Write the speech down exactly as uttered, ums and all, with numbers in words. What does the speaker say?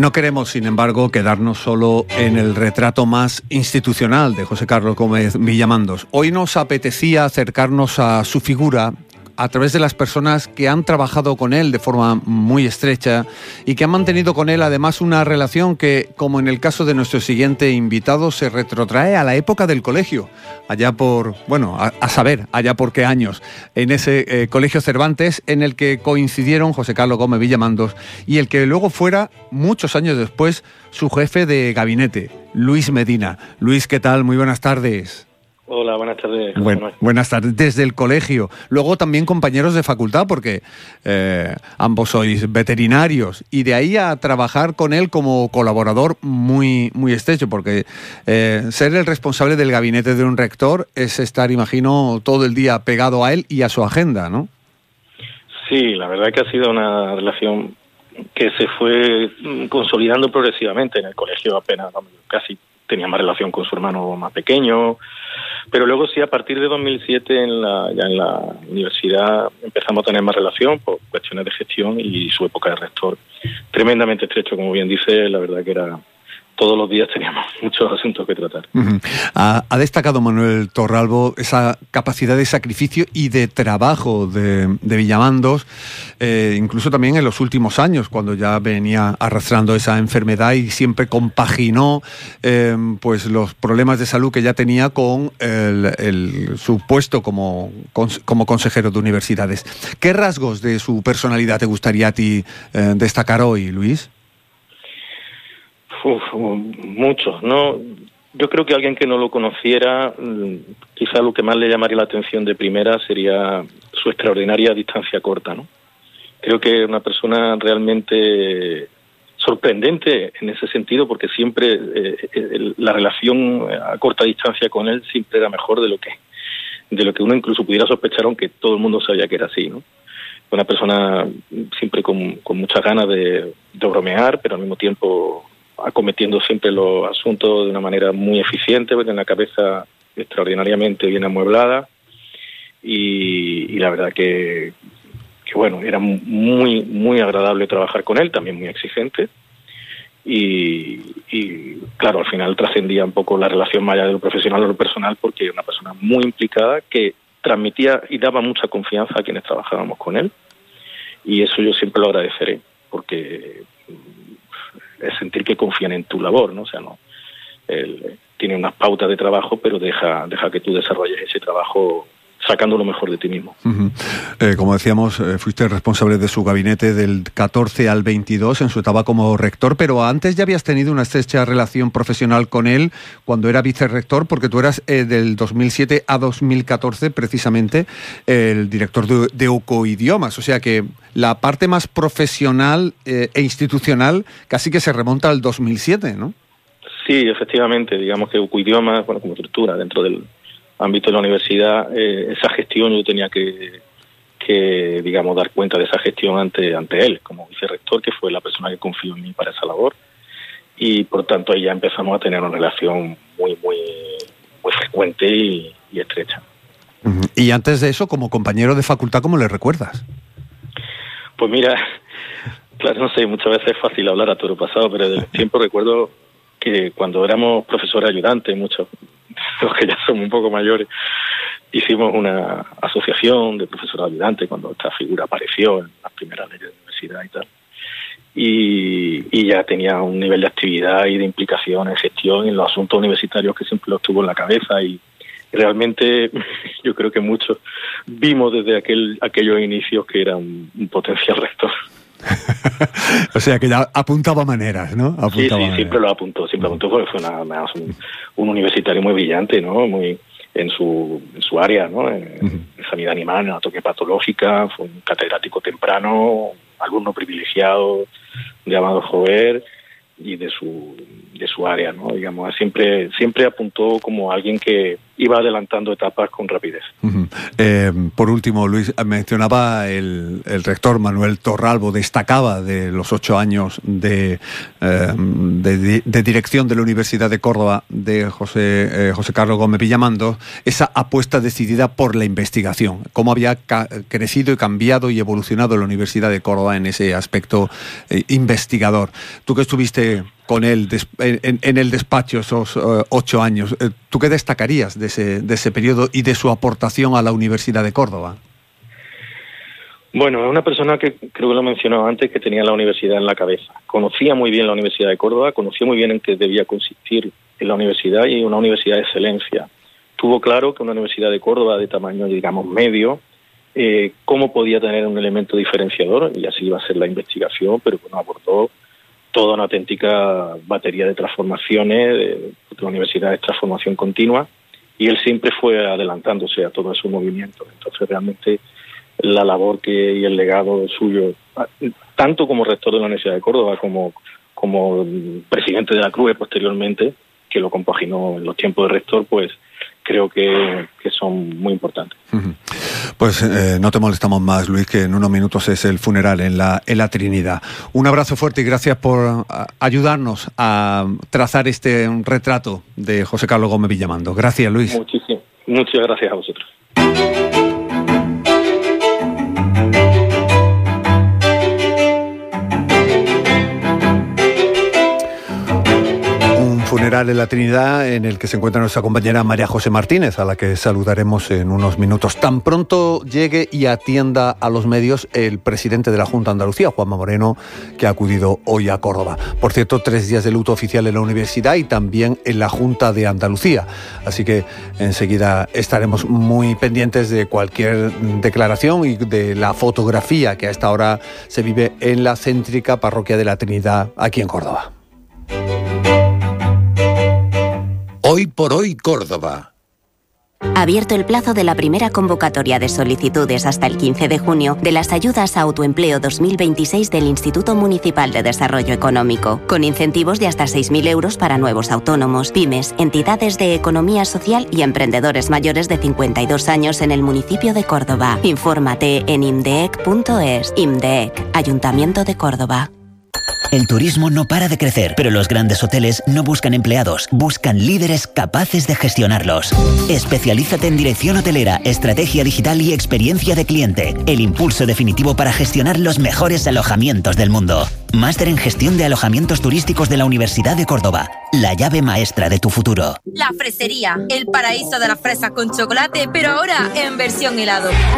No queremos, sin embargo, quedarnos solo en el retrato más institucional de José Carlos Gómez Villamandos. Hoy nos apetecía acercarnos a su figura a través de las personas que han trabajado con él de forma muy estrecha y que han mantenido con él además una relación que, como en el caso de nuestro siguiente invitado, se retrotrae a la época del colegio, allá por, bueno, a, a saber, allá por qué años, en ese eh, Colegio Cervantes en el que coincidieron José Carlos Gómez Villamandos y el que luego fuera, muchos años después, su jefe de gabinete, Luis Medina. Luis, ¿qué tal? Muy buenas tardes. Hola, buenas tardes. Buen, buenas tardes. Desde el colegio. Luego también compañeros de facultad, porque eh, ambos sois veterinarios. Y de ahí a trabajar con él como colaborador muy, muy estrecho, porque eh, ser el responsable del gabinete de un rector es estar, imagino, todo el día pegado a él y a su agenda, ¿no? Sí, la verdad que ha sido una relación que se fue consolidando progresivamente en el colegio. Apenas, casi tenía más relación con su hermano más pequeño. Pero luego sí, a partir de dos mil siete, en la, ya en la universidad, empezamos a tener más relación por cuestiones de gestión y su época de rector. Tremendamente estrecho, como bien dice, la verdad que era... Todos los días teníamos muchos asuntos que tratar. Uh-huh. Ha, ha destacado Manuel Torralbo esa capacidad de sacrificio y de trabajo de, de Villamandos, eh, incluso también en los últimos años, cuando ya venía arrastrando esa enfermedad y siempre compaginó eh, pues los problemas de salud que ya tenía con el, el, su puesto como, como consejero de universidades. ¿Qué rasgos de su personalidad te gustaría a ti eh, destacar hoy, Luis? Uf, muchos, ¿no? Yo creo que alguien que no lo conociera, quizá lo que más le llamaría la atención de primera sería su extraordinaria distancia corta, ¿no? Creo que es una persona realmente sorprendente en ese sentido, porque siempre eh, la relación a corta distancia con él siempre era mejor de lo que de lo que uno incluso pudiera sospechar, aunque todo el mundo sabía que era así, ¿no? Una persona siempre con, con muchas ganas de, de bromear, pero al mismo tiempo acometiendo siempre los asuntos de una manera muy eficiente, porque en la cabeza extraordinariamente bien amueblada, y, y la verdad que, que bueno, era muy muy agradable trabajar con él, también muy exigente, y, y claro, al final trascendía un poco la relación más allá de lo profesional o lo personal, porque era una persona muy implicada que transmitía y daba mucha confianza a quienes trabajábamos con él, y eso yo siempre lo agradeceré, porque es sentir que confían en tu labor, ¿no? O sea, no, él tiene unas pautas de trabajo, pero deja, deja que tú desarrolles ese trabajo sacando lo mejor de ti mismo. Uh-huh. Eh, como decíamos, eh, fuiste responsable de su gabinete del catorce al veintidós en su etapa como rector, pero antes ya habías tenido una estrecha relación profesional con él cuando era vicerrector, porque tú eras eh, del dos mil siete a dos mil catorce precisamente el director de, de Eucoidiomas, o sea que la parte más profesional eh, e institucional casi que se remonta al dos mil siete, ¿no? Sí, efectivamente, digamos que Eucoidiomas, bueno, como estructura dentro del ámbito de la universidad, eh, esa gestión yo tenía que, que, digamos, dar cuenta de esa gestión ante ante él, como vicerrector, que fue la persona que confió en mí para esa labor, y por tanto ahí ya empezamos a tener una relación muy, muy, muy frecuente y, y estrecha. Uh-huh. Y antes de eso, como compañero de facultad, ¿cómo le recuerdas? Pues mira, claro, no sé, muchas veces es fácil hablar a toro pasado, pero del tiempo recuerdo que cuando éramos profesores ayudantes, muchos los que ya somos un poco mayores, hicimos una asociación de profesores ayudantes cuando esta figura apareció en las primeras leyes de universidad y tal. Y, y ya tenía un nivel de actividad y de implicación en gestión en los asuntos universitarios que siempre los tuvo en la cabeza, y realmente yo creo que muchos vimos desde aquel aquellos inicios que era un, un potencial rector. O sea que ya apuntaba maneras, ¿no? Apuntaba sí, sí, maneras. Siempre lo apuntó, siempre apuntó, porque fue una, una, un, un universitario muy brillante, ¿no? Muy en su en su área, ¿no? En, uh-huh. en sanidad animal, en anatomía patológica, fue un catedrático temprano, alumno privilegiado de Amado Jover y de su de su área, ¿no? Digamos, siempre siempre apuntó como alguien que iba adelantando etapas con rapidez. Uh-huh. Eh, por último, Luis, mencionaba el, el rector Manuel Torralbo, destacaba de los ocho años de, eh, de, de dirección de la Universidad de Córdoba de José, eh, José Carlos Gómez Villamandos, esa apuesta decidida por la investigación, cómo había ca- crecido y cambiado y evolucionado la Universidad de Córdoba en ese aspecto eh, investigador. Tú que estuviste con él en, en el despacho esos uh, ocho años, ¿tú qué destacarías de ese, de ese periodo y de su aportación a la Universidad de Córdoba? Bueno, es una persona que creo que lo mencionaba antes, que tenía la universidad en la cabeza. Conocía muy bien la Universidad de Córdoba, conocía muy bien en qué debía consistir en la universidad, y una universidad de excelencia. Tuvo claro que una Universidad de Córdoba de tamaño, digamos, medio, eh, cómo podía tener un elemento diferenciador, y así iba a ser la investigación, pero bueno, abordó toda una auténtica batería de transformaciones, de, de la universidad es transformación continua, y él siempre fue adelantándose a todos esos movimientos. Entonces realmente la labor que y el legado suyo, tanto como rector de la Universidad de Córdoba como, como presidente de la C R U E posteriormente, que lo compaginó en los tiempos de rector, pues creo que, que son muy importantes. Uh-huh. Pues eh, no te molestamos más, Luis, que en unos minutos es el funeral en la, en la Trinidad. Un abrazo fuerte y gracias por ayudarnos a trazar este un retrato de José Carlos Gómez Villamandos. Gracias, Luis. Muchísimas, muchas gracias a vosotros. Funeral en la Trinidad, en el que se encuentra nuestra compañera María José Martínez, a la que saludaremos en unos minutos. Tan pronto llegue y atienda a los medios el presidente de la Junta de Andalucía, Juanma Moreno, que ha acudido hoy a Córdoba. Por cierto, tres días de luto oficial en la universidad y también en la Junta de Andalucía. Así que enseguida estaremos muy pendientes de cualquier declaración y de la fotografía que a esta hora se vive en la céntrica parroquia de la Trinidad, aquí en Córdoba. Hoy por hoy Córdoba. Abierto el plazo de la primera convocatoria de solicitudes hasta el quince de junio de las ayudas a autoempleo dos mil veintiséis del Instituto Municipal de Desarrollo Económico, con incentivos de hasta seis mil euros para nuevos autónomos, pymes, entidades de economía social y emprendedores mayores de cincuenta y dos años en el municipio de Córdoba. Infórmate en imdeec punto es. IMDEC, Ayuntamiento de Córdoba. El turismo no para de crecer, pero los grandes hoteles no buscan empleados, buscan líderes capaces de gestionarlos. Especialízate en dirección hotelera, estrategia digital y experiencia de cliente. El impulso definitivo para gestionar los mejores alojamientos del mundo. Máster en gestión de alojamientos turísticos de la Universidad de Córdoba. La llave maestra de tu futuro. La Fresería, el paraíso de las fresas con chocolate, pero ahora en versión helado.